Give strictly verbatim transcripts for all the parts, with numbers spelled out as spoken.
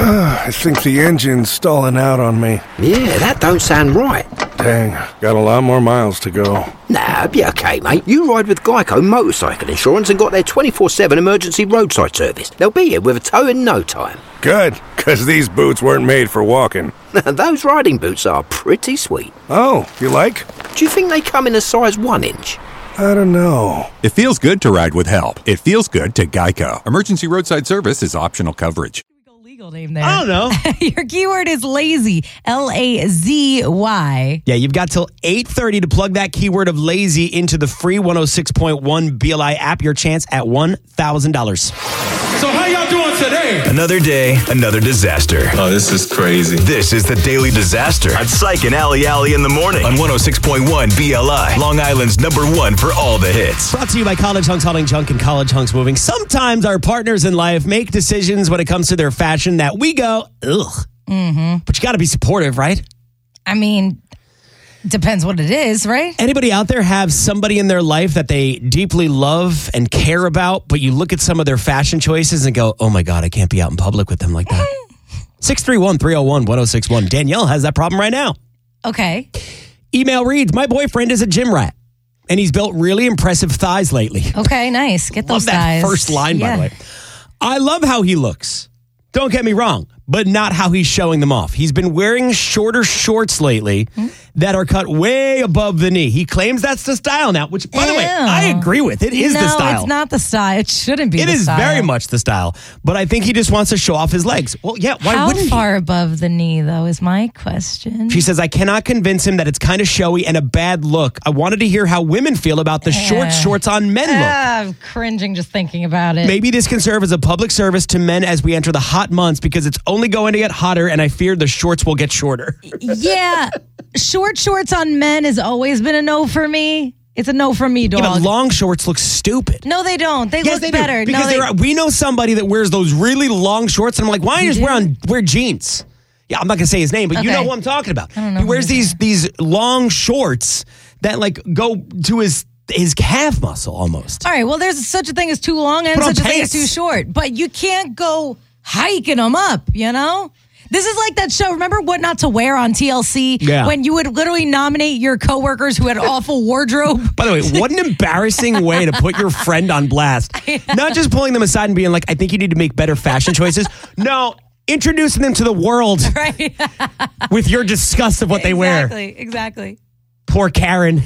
I think the engine's stalling out on me. Yeah, that don't sound right. Dang, got a lot more miles to go. Nah, be okay, mate. You ride with Geico Motorcycle Insurance and got their twenty-four seven emergency roadside service. They'll be here with a tow in no time. Good, because these boots weren't made for walking. Those riding boots are pretty sweet. Oh, you like? Do you think they come in a size one inch? I don't know. It feels good to ride with help. It feels good to Geico. Emergency roadside service is optional coverage. Legal name there. I don't know. Your keyword is lazy. L A Z Y. Yeah, you've got till eight thirty to plug that keyword of lazy into the free one oh six point one B L I app. Your chance at one thousand dollars. So how y'all doing today? Another day, another disaster. Oh, this is crazy. This is the Daily Disaster on Psych and Alley Alley in the morning on one oh six point one B L I, Long Island's number one for all the hits. Brought to you by College Hunks Hauling Junk and College Hunks Moving. Sometimes our partners in life make decisions when it comes to their fashion that we go, ugh. Mm-hmm. But you got to be supportive, right? I mean, depends what it is, right? Anybody out there have somebody in their life that they deeply love and care about, but you look at some of their fashion choices and go, oh my God, I can't be out in public with them like that. six three one, three oh one, one oh six one. Danielle has that problem right now. Okay. Email reads, my boyfriend is a gym rat, and he's built really impressive thighs lately. Okay, nice. Get those Love that thighs. first line, Yeah. by the way. I love how he looks. Don't get me wrong, but not how he's showing them off. He's been wearing shorter shorts lately Hmm? that are cut way above the knee. He claims that's the style now, which, by the way, Ew. I agree with. It is no, the style. it's not the style. It shouldn't be It the is style. very much the style, but I think he just wants to show off his legs. Well, yeah, why How wouldn't far above the knee, though, is my question. he? She says, I cannot convince him that it's kind of showy and a bad look. I wanted to hear how women feel about the short Eh. shorts on men look. Ah, I'm cringing just thinking about it. Maybe this can serve as a public service to men as we enter the hot months because it's only going to get hotter and I fear the shorts will get shorter. Yeah, short shorts on men has always been a no for me. It's a no for me, dog. Yeah, but long shorts look stupid. no, they don't. They Yes, look they better. do. Because no, they, there are- we know somebody that wears those really long shorts, and I'm like, why don't you just do? wear on wear jeans? Yeah, I'm not gonna say his name, but you Okay. know who I'm talking about. I don't know He who wears it these is. these long shorts that like go to his his calf muscle almost. All right, well, there's such a thing as too long and Put on such a thing as pants. too short. But you can't go hiking them up, you know? This is like that show. Remember What Not to Wear on T L C? Yeah. When you would literally nominate your coworkers who had awful wardrobe. By the way, what an embarrassing way to put your friend on blast. Not just pulling them aside and being like, I think you need to make better fashion choices. No, introducing them to the world Right? with your disgust of what they wear. Exactly, exactly. Poor Karen.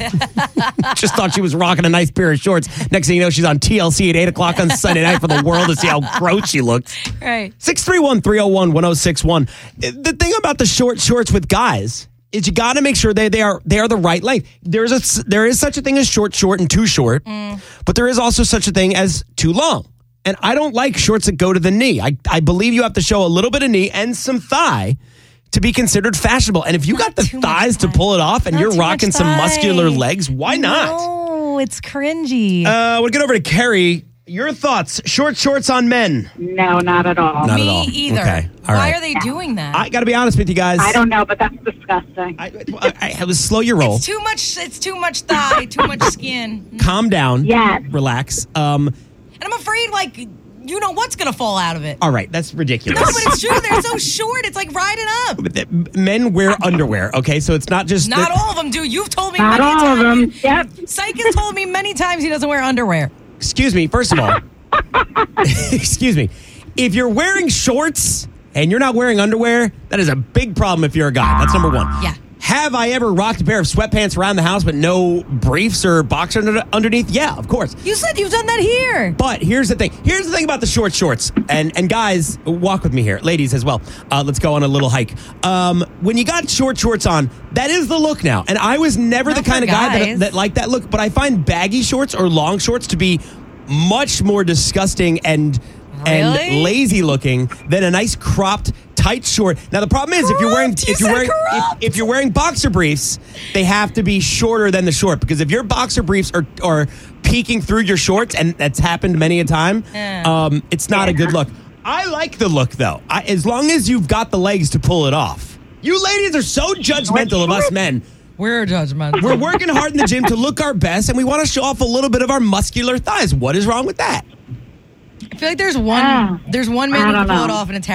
Just thought she was rocking a nice pair of shorts. Next thing you know, she's on T L C at eight o'clock on Sunday night for the world to see how gross she looks. Right. six three one, three oh one, one oh six one. The thing about the short shorts with guys is you got to make sure they, they are they are the right length. There's a, there is such a thing as short short and too short, but there is also such a thing as too long. And I don't like shorts that go to the knee. I, I believe you have to show a little bit of knee and some thigh to be considered fashionable. And if you got the too much thighs to thigh. pull it off and Not you're too much rocking some thigh. muscular legs, why not? No, it's cringy. Uh, we'll get over to Carrie. Your thoughts, short shorts on men. No, not at all. Not Me at all. either. Okay, all Why right. are they doing that? I got to be honest with you guys. I don't know, but that's disgusting. I, I, I was slow your roll. It's too much. It's too much thigh. Too much skin. Calm down. Yes. Relax. Um. And I'm afraid, like, you know what's gonna fall out of it. All right, that's ridiculous. No, but it's true. They're so short. It's like riding up. But the- Men wear underwear, okay? So it's not just Not the- all of them do. You've told me Not many all times. of them. Yep. Psych has told me many times he doesn't wear underwear. Excuse me. First of all, excuse me. If you're wearing shorts and you're not wearing underwear, that is a big problem if you're a guy. That's number one. Yeah. Have I ever rocked a pair of sweatpants around the house but no briefs or boxer under- underneath? Yeah, of course. You said you've done that here. But here's the thing. Here's the thing about the short shorts. And and guys, walk with me here. Ladies as well. Uh, let's go on a little hike. Um, when you got short shorts on, that is the look now. And I was never Not the kind for of guy that, guys. that liked that look. But I find baggy shorts or long shorts to be much more disgusting and and Really? lazy looking than a nice cropped tight short. Now the problem is if you're wearing Cropped? You if you're said wearing if, cropped. if you're wearing boxer briefs, they have to be shorter than the short because if your boxer briefs are are peeking through your shorts, and that's happened many a time, Yeah. um, it's not a good look. I like the look though, I, as long as you've got the legs to pull it off. You ladies are so judgmental of us men. We're judgmental. We're working hard in the gym to look our best, and we want to show off a little bit of our muscular thighs. What is wrong with that? I feel like there's one. Ah, there's one I man who don't can pull it know. off, and it's Harry.